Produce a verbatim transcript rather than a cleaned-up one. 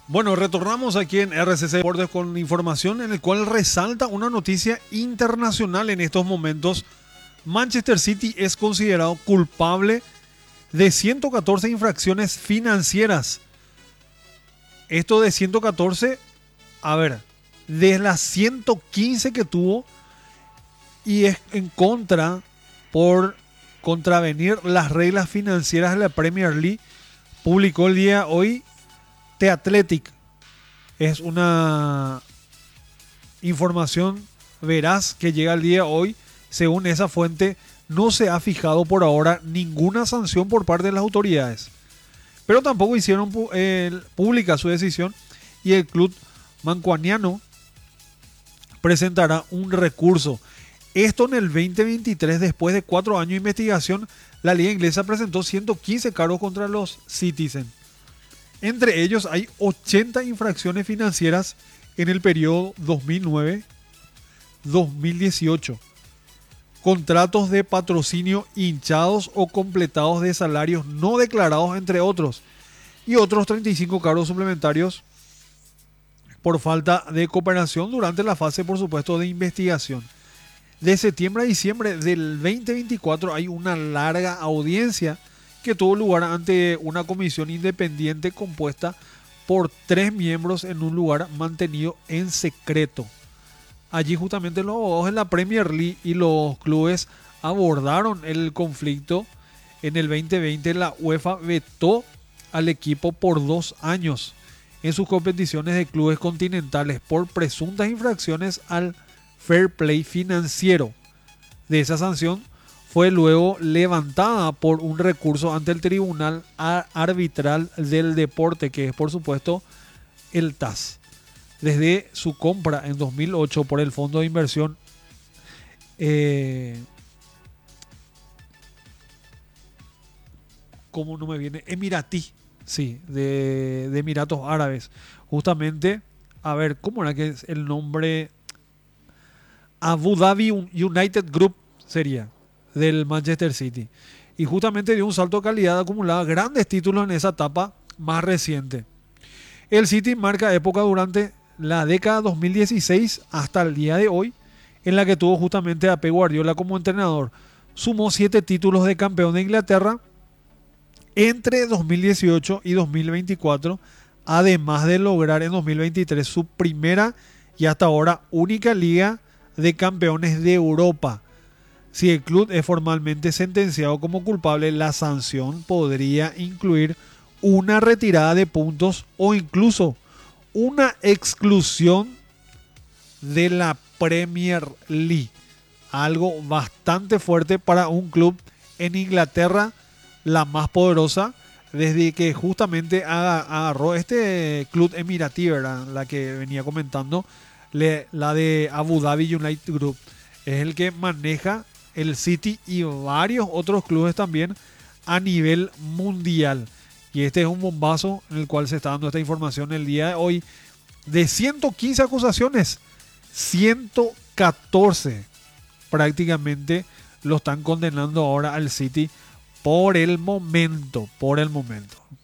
Bueno, retornamos aquí en R C C Deportes con información en el cual resalta una noticia internacional en estos momentos. Manchester City es considerado culpable de ciento catorce infracciones financieras. Esto de ciento catorce, a ver, de las ciento quince que tuvo, y es en contra por contravenir las reglas financieras de la Premier League. Publicó el día de hoy The Athletic. Es una información veraz que llega el día de hoy. Según esa fuente, no se ha fijado por ahora ninguna sanción por parte de las autoridades, pero tampoco hicieron eh, pública su decisión, y el club mancuaniano presentará un recurso. Esto en el veinte veintitrés, después de cuatro años de investigación, la liga inglesa presentó ciento quince cargos contra los Citizens. Entre ellos hay ochenta infracciones financieras en el periodo dos mil nueve a dos mil dieciocho. Contratos de patrocinio hinchados o completados de salarios no declarados, entre otros. Y otros treinta y cinco cargos suplementarios por falta de cooperación durante la fase, por supuesto, de investigación. De septiembre a diciembre del veinte veinticuatro hay una larga audiencia que tuvo lugar ante una comisión independiente compuesta por tres miembros en un lugar mantenido en secreto. Allí justamente los abogados de la Premier League y los clubes abordaron el conflicto. En el veinte veinte la UEFA vetó al equipo por dos años en sus competiciones de clubes continentales por presuntas infracciones al fair play financiero. De esa sanción fue luego levantada por un recurso ante el Tribunal Arbitral del Deporte, que es por supuesto el T A S. Desde su compra en dos mil ocho por el fondo de inversión eh, ¿cómo no me viene? Emiratí, sí, de, de Emiratos Árabes. Justamente, a ver, ¿cómo era que es el nombre? Abu Dhabi United Group sería, del Manchester City. Y justamente dio un salto de calidad, acumulaba grandes títulos en esa etapa más reciente. El City marca época durante la década dos mil dieciséis hasta el día de hoy, en la que tuvo justamente a Pep Guardiola como entrenador. Sumó siete títulos de campeón de Inglaterra entre dos mil dieciocho y dos mil veinticuatro, además de lograr en dos mil veintitrés su primera y hasta ahora única Liga de Campeones de Europa. Si el club es formalmente sentenciado como culpable, la sanción podría incluir una retirada de puntos o incluso una exclusión de la Premier League. Algo bastante fuerte para un club en Inglaterra, la más poderosa, desde que justamente agarró este club emiratí, ¿verdad? La que venía comentando, la de Abu Dhabi United Group. Es el que maneja el City y varios otros clubes también a nivel mundial. Y este es un bombazo en el cual se está dando esta información el día de hoy. De ciento quince acusaciones, ciento catorce prácticamente lo están condenando ahora al City por el momento, por el momento.